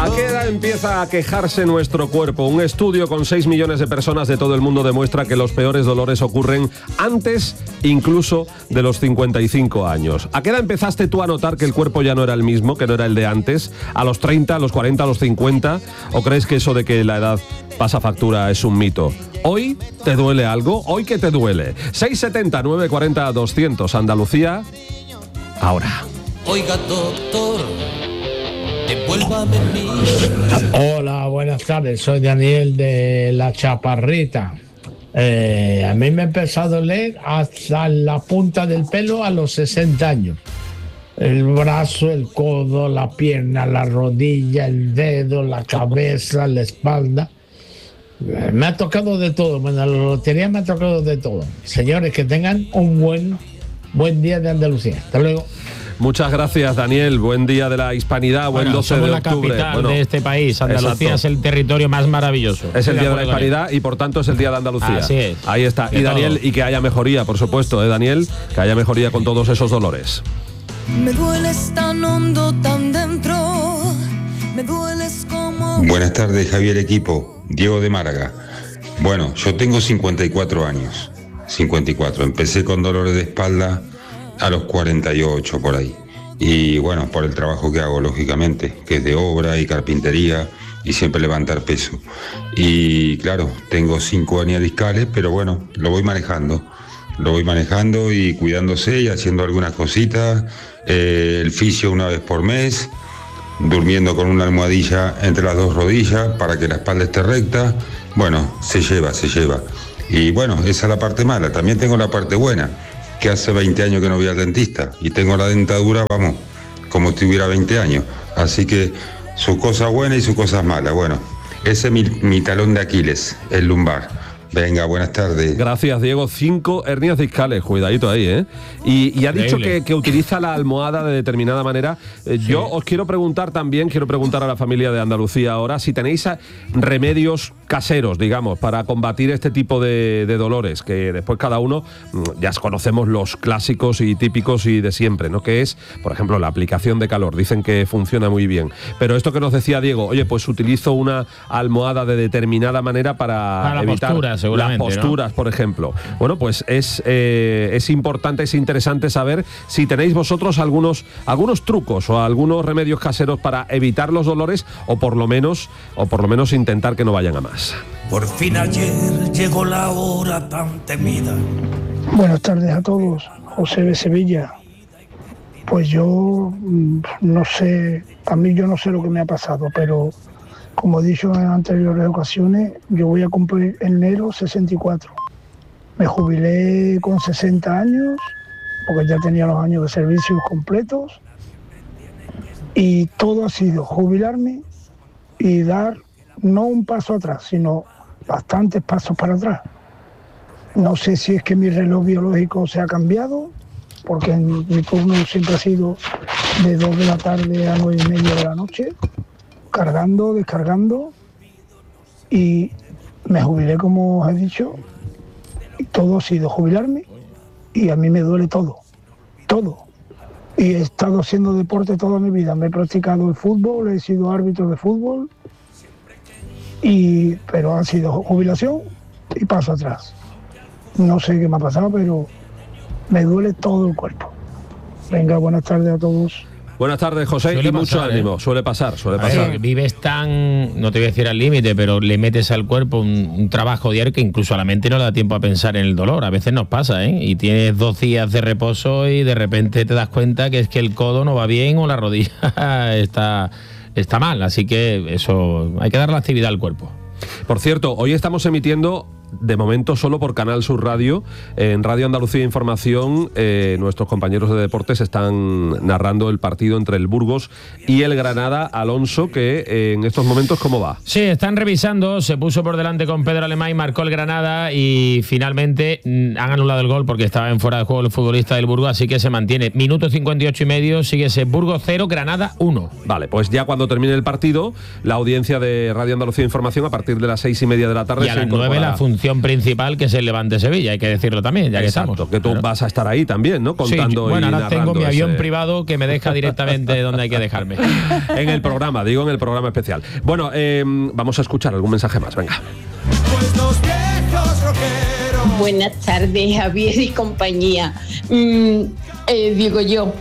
¿A qué edad empieza a quejarse nuestro cuerpo? Un estudio con 6 millones de personas de todo el mundo demuestra que los peores dolores ocurren antes incluso de los 55 años. ¿A qué edad empezaste tú a notar que el cuerpo ya no era el mismo, que no era el de antes? ¿A los 30, a los 40, a los 50? ¿O crees que eso de que la edad pasa factura es un mito? ¿Hoy te duele algo? ¿Hoy qué te duele? 670 940 200 Andalucía. Ahora. Oiga, doctor, devuélvame mi... Hola, buenas tardes. Soy Daniel de La Chaparrita. A mí me empezó a doler hasta la punta del pelo a los 60 años. El brazo, el codo, la pierna, la rodilla, el dedo, la cabeza, la espalda. Me ha tocado de todo. Bueno, la lotería me ha tocado de todo. Señores, que tengan un buen día de Andalucía. Hasta luego. Muchas gracias, Daniel. Buen día de la hispanidad, buen 12 de octubre. La capital de este país. Andalucía exacto. Es el territorio más maravilloso. Es el día de la hispanidad y por tanto es el día de Andalucía. Así es. Ahí está. Y Daniel, y que haya mejoría, por supuesto, Daniel, que haya mejoría con todos esos dolores. Me dueles tan hondo, tan dentro. Me dueles como... Buenas tardes, Javier equipo. Diego de Málaga. Bueno, yo tengo 54 años. 54. Empecé con dolores de espalda a los 48 por ahí. Y bueno, por el trabajo que hago, lógicamente, que es de obra y carpintería y siempre levantar peso. Y claro, tengo 5 hernias discales, pero bueno, lo voy manejando y cuidándose y haciendo algunas cositas. El fisio una vez por mes, durmiendo con una almohadilla entre las dos rodillas para que la espalda esté recta. Bueno, se lleva. Y bueno, esa es la parte mala. También tengo la parte buena, que hace 20 años que no voy al dentista y tengo la dentadura, vamos, como si tuviera 20 años. Así que sus cosas buenas y sus cosas malas. Bueno, ese es mi talón de Aquiles, el lumbar. Venga, buenas tardes. Gracias, Diego. 5 hernias discales, cuidadito ahí, ¿eh? Y ha dicho que utiliza la almohada de determinada manera. Sí. Yo os quiero preguntar a la familia de Andalucía ahora, si tenéis remedios caseros, digamos, para combatir este tipo de dolores, que después cada uno, ya conocemos los clásicos y típicos y de siempre, ¿no? Que es, por ejemplo, la aplicación de calor. Dicen que funciona muy bien. Pero esto que nos decía Diego, oye, pues utilizo una almohada de determinada manera para evitar... Las posturas, ¿no? Por ejemplo. Bueno, pues es importante, es interesante saber si tenéis vosotros algunos trucos o algunos remedios caseros para evitar los dolores o por lo menos intentar que no vayan a más. Por fin ayer llegó la hora tan temida. Buenas tardes a todos. José de Sevilla. Pues yo no sé, a mí yo no sé lo que me ha pasado, pero como he dicho en anteriores ocasiones, yo voy a cumplir en enero 64. Me jubilé con 60 años, porque ya tenía los años de servicios completos, y todo ha sido jubilarme y dar no un paso atrás, sino bastantes pasos para atrás. No sé si es que mi reloj biológico se ha cambiado, porque mi turno siempre ha sido de 2 de la tarde a 9:30 de la noche, cargando, descargando, y me jubilé, como os he dicho, y todo ha sido jubilarme, y a mí me duele todo. Y he estado haciendo deporte toda mi vida, me he practicado el fútbol, he sido árbitro de fútbol, pero ha sido jubilación y paso atrás. No sé qué me ha pasado, pero me duele todo el cuerpo. Venga, buenas tardes a todos. Buenas tardes, José, y mucho ánimo. Suele pasar. Vives tan, no te voy a decir al límite, pero le metes al cuerpo un trabajo diario que incluso a la mente no le da tiempo a pensar en el dolor. A veces nos pasa, ¿eh? Y tienes 2 días de reposo y de repente te das cuenta que es que el codo no va bien o la rodilla está mal. Así que eso, hay que darle actividad al cuerpo. Por cierto, hoy estamos emitiendo de momento solo por Canal Sur Radio. En Radio Andalucía Información, nuestros compañeros de deportes están narrando el partido entre el Burgos y el Granada. Alonso, que en estos momentos, ¿cómo va? Sí, están revisando, se puso por delante con Pedro Alemán, marcó el Granada y finalmente han anulado el gol porque estaba en fuera de juego el futbolista del Burgos, así que se mantiene. Minuto 58 y medio, sigue ese Burgos 0, Granada 1. Vale, pues ya cuando termine el partido, la audiencia de Radio Andalucía Información a partir de las 6:30 de la tarde y a las 9 la función opción principal, que es el Levante Sevilla, hay que decirlo también, ya que estamos. Que tú vas a estar ahí también, ¿no? Contando bueno, y ahora tengo mi narrando avión privado que me deja directamente donde hay que dejarme. En el programa, en el programa especial. Bueno, vamos a escuchar algún mensaje más, venga. Pues los viejos rockeros. Buenas tardes, Javier y compañía. Digo yo,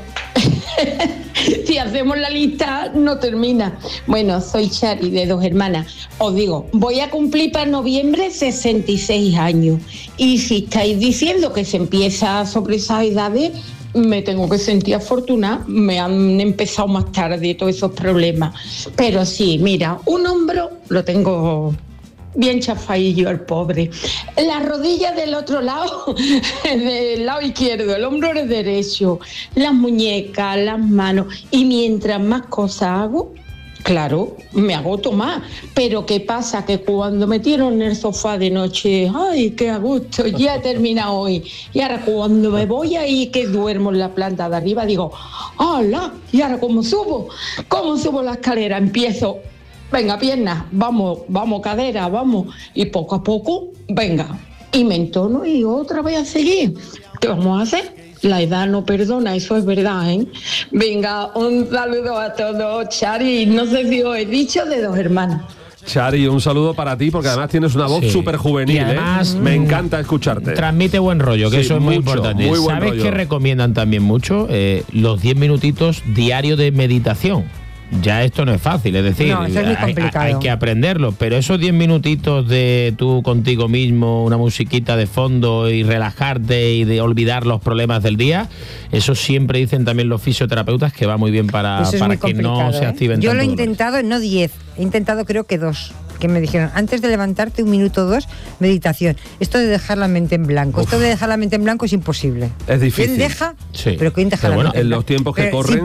si hacemos la lista no termina. Bueno, soy Chari, de Dos Hermanas. Os digo, voy a cumplir para noviembre 66 años. Y si estáis diciendo que se empieza sobre esas edades, me tengo que sentir afortunada. Me han empezado más tarde todos esos problemas. Pero sí, mira, un hombro lo tengo bien chafadillo, el pobre. La rodilla del otro lado, del lado izquierdo, el hombro del derecho, las muñecas, las manos. Y mientras más cosas hago, claro, me agoto más. Pero ¿qué pasa? Que cuando me tiro en el sofá de noche, ¡ay, qué a gusto! Ya he terminado hoy. Y ahora cuando me voy ahí, que duermo en la planta de arriba, digo, ¡hala! Y ahora ¿cómo subo? ¿Cómo subo la escalera? Empiezo, venga, piernas, vamos, cadera, vamos. Y poco a poco, venga. Y me entono y otra vez a seguir. ¿Qué vamos a hacer? La edad no perdona, eso es verdad, ¿eh? Venga, un saludo a todos, Chari. No sé si os he dicho, de Dos Hermanas. Chari, un saludo para ti, porque además tienes una voz súper juvenil, además, me encanta escucharte. Transmite buen rollo, que eso es muy importante. Muy buen ¿Sabes rollo. qué recomiendan también mucho? Los 10 minutitos diarios de meditación. Ya esto no es fácil, es decir, no, eso es muy complicado. Hay que aprenderlo, pero esos 10 minutitos de tú contigo mismo, una musiquita de fondo y relajarte y de olvidar los problemas del día, eso siempre dicen también los fisioterapeutas que va muy bien para que no se activen Yo tanto lo he dolores. intentado, no 10, he intentado creo que 2, que me dijeron, antes de levantarte 1 minuto o 2, meditación. Esto de dejar la mente en blanco, esto de dejar la mente en blanco es imposible. Es difícil. ¿Quién deja? Sí. Pero ¿quién deja la mente en los tiempos que corren...